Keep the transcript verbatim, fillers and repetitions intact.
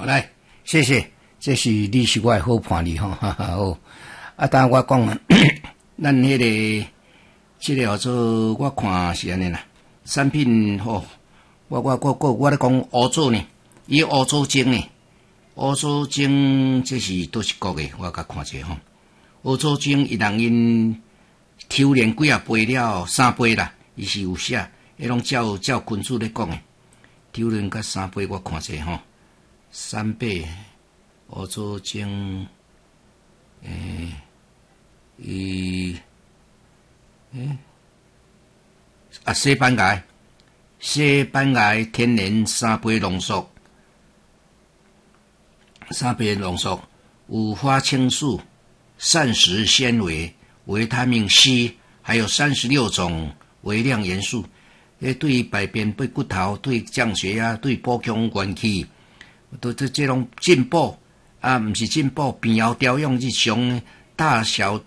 来，谢谢，这是你是我的好伴侣吼，哈哈好。啊，当我讲啊，咱迄、那个，这个叫做我看是安尼啦，产品吼，我我我我我咧讲乌棗呢，伊乌棗精呢，乌棗精这是都是国的，我甲看者吼，乌棗精伊人因抽炼几啊杯了，三杯啦，伊是有写，迄种照照君子咧讲的，抽炼甲三杯我看者吼，三杯乌棗精，诶、欸。伊，诶，啊，西班牙，西班牙天然三杯浓缩，三杯浓缩有花青素、膳食纤维、维他命 C， 还有三十六种微量元素，诶，对排便、对骨头、对降血压、对补强元气，都这这种进步啊，毋是进步，病后调养日常大小